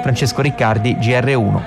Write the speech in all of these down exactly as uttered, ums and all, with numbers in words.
Francesco Riccardi, G R uno.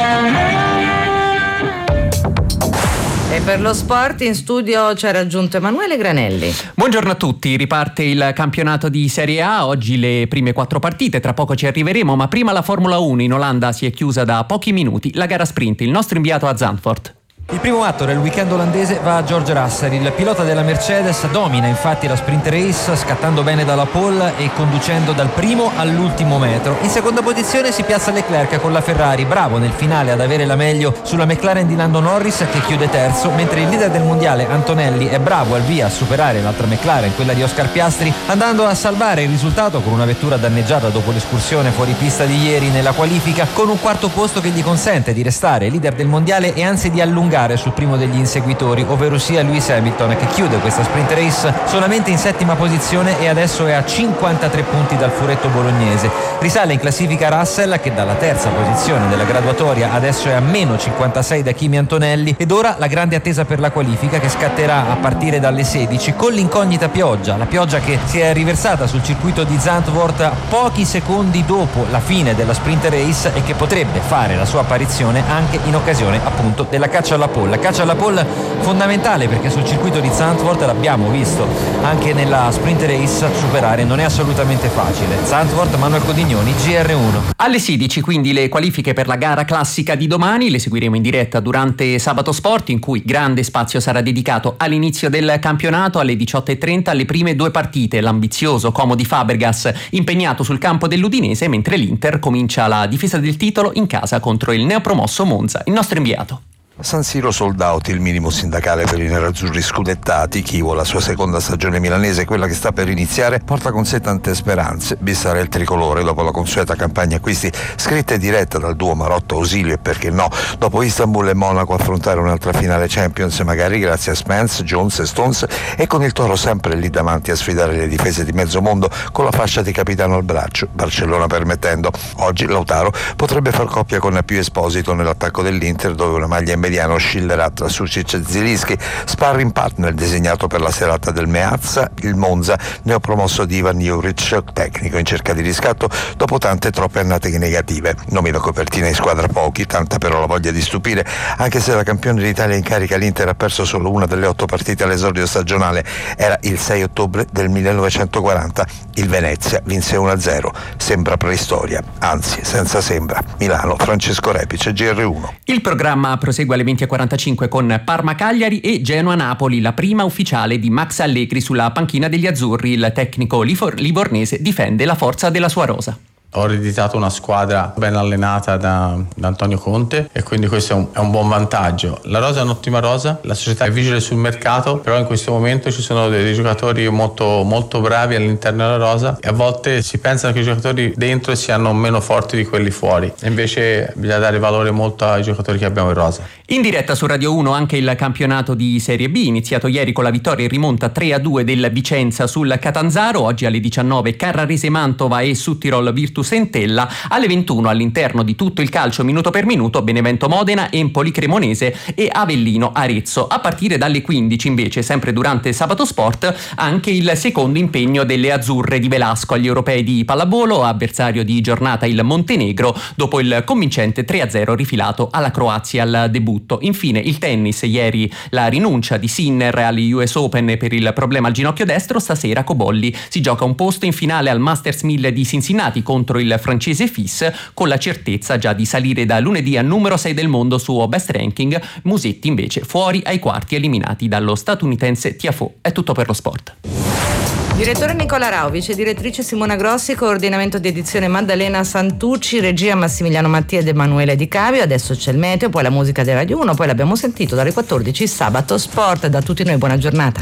E per lo sport in studio c'è raggiunto Emanuele Granelli. Buongiorno a tutti, riparte il campionato di Serie A, oggi le prime quattro partite, tra poco ci arriveremo, ma prima la Formula uno in Olanda si è chiusa da pochi minuti, la gara sprint, il nostro inviato a Zandvoort. Il primo atto del weekend olandese va a George Russell, il pilota della Mercedes domina infatti la sprint race scattando bene dalla pole e conducendo dal primo all'ultimo metro. In seconda posizione si piazza Leclerc con la Ferrari, bravo nel finale ad avere la meglio sulla McLaren di Lando Norris che chiude terzo, mentre il leader del mondiale Antonelli è bravo al via a superare l'altra McLaren, quella di Oscar Piastri, andando a salvare il risultato con una vettura danneggiata dopo l'escursione fuori pista di ieri nella qualifica, con un quarto posto che gli consente di restare leader del mondiale e anzi di allungare sul primo degli inseguitori, ovvero sia Lewis Hamilton, che chiude questa sprint race solamente in settima posizione e adesso è a cinquantatré punti dal furetto bolognese. Risale in classifica Russell, che dalla terza posizione della graduatoria adesso è a meno cinquantasei da Kimi Antonelli, ed ora la grande attesa per la qualifica che scatterà a partire dalle sedici con l'incognita pioggia, la pioggia che si è riversata sul circuito di Zandvoort pochi secondi dopo la fine della sprint race e che potrebbe fare la sua apparizione anche in occasione appunto della caccia alla pole. La caccia alla pole fondamentale perché sul circuito di Zandvoort, l'abbiamo visto anche nella sprint race, superare non è assolutamente facile. Zandvoort, Manuel Codignoni, G R uno. Alle sedici quindi le qualifiche per la gara classica di domani, le seguiremo in diretta durante Sabato Sport, in cui grande spazio sarà dedicato all'inizio del campionato. Alle diciotto e trenta le prime due partite, l'ambizioso Como di Fabregas impegnato sul campo dell'Udinese, mentre l'Inter comincia la difesa del titolo in casa contro il neopromosso Monza. Il nostro inviato. San Siro sold out, il minimo sindacale per i nerazzurri scudettati. Chievo, la sua seconda stagione milanese, quella che sta per iniziare, porta con sé tante speranze. Bissare il tricolore dopo la consueta campagna acquisti scritta e diretta dal duo Marotta Ausilio e perché no, dopo Istanbul e Monaco, affrontare un'altra finale Champions, magari grazie a Spence, Jones e Stones, e con il Toro sempre lì davanti a sfidare le difese di mezzo mondo con la fascia di capitano al braccio, Barcellona permettendo. Oggi Lautaro potrebbe far coppia con Più Esposito nell'attacco dell'Inter, dove una maglia in mediano oscillerà tra Sucic e Zilinski, sparring partner designato per la serata del Meazza, il Monza, neopromosso di Ivan Juric, tecnico in cerca di riscatto dopo tante troppe annate negative. Nomi da copertina in squadra pochi, tanta però la voglia di stupire, anche se la campione d'Italia in carica l'Inter ha perso solo una delle otto partite all'esordio stagionale. Era il sei ottobre del millenovecentoquaranta, il Venezia vinse uno a zero, sembra preistoria, anzi senza sembra. Milano, Francesco Repice, G R uno. Il programma prosegue alle venti e quarantacinque con Parma-Cagliari e Genoa-Napoli, la prima ufficiale di Max Allegri sulla panchina degli azzurri. Il tecnico livornese difende la forza della sua rosa. Ho ereditato una squadra ben allenata da, da Antonio Conte e quindi questo è un, è un buon vantaggio. La rosa è un'ottima rosa, la società è vigile sul mercato, però in questo momento ci sono dei, dei giocatori molto, molto bravi all'interno della rosa e a volte si pensano che i giocatori dentro siano meno forti di quelli fuori, e invece bisogna dare valore molto ai giocatori che abbiamo in rosa. In diretta su Radio uno anche il campionato di Serie B, iniziato ieri con la vittoria in rimonta tre a due del Vicenza sul Catanzaro. Oggi alle diciannove Carrarese Mantova e Südtirol Virtus Entella. Alle ventuno all'interno di tutto il calcio minuto per minuto Benevento Modena, Empoli Cremonese e Avellino Arezzo. A partire dalle quindici invece, sempre durante Sabato Sport, anche il secondo impegno delle azzurre di Velasco agli europei di pallavolo, avversario di giornata il Montenegro dopo il convincente tre a zero rifilato alla Croazia al debutto. Infine il tennis, ieri la rinuncia di Sinner agli U S Open per il problema al ginocchio destro. Stasera Cobolli si gioca un posto in finale al Masters mille di Cincinnati contro il francese Fils, con la certezza già di salire da lunedì a numero sei del mondo su Best Ranking. Musetti invece fuori ai quarti, eliminati dallo statunitense Tiafoe. È tutto per lo sport. Direttore Nicola Rao, vice direttrice Simona Grossi, coordinamento di edizione Maddalena Santucci, regia Massimiliano Mattia ed Emanuele Di Cavio. Adesso c'è il meteo, poi la musica di Radio uno, poi l'abbiamo sentito dalle quattordici Sabato Sport. Da tutti noi buona giornata.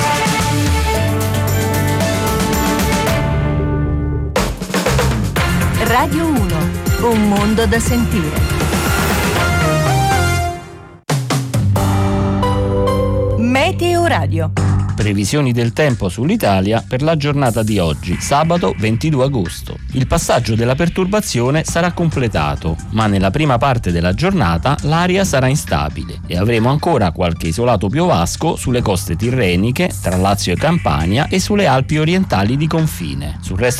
Radio uno, un mondo da sentire. Meteo Radio. Previsioni del tempo sull'Italia per la giornata di oggi, sabato ventidue agosto. Il passaggio della perturbazione sarà completato, ma nella prima parte della giornata l'aria sarà instabile e avremo ancora qualche isolato piovasco sulle coste tirreniche, tra Lazio e Campania e sulle Alpi orientali di confine. Sul resto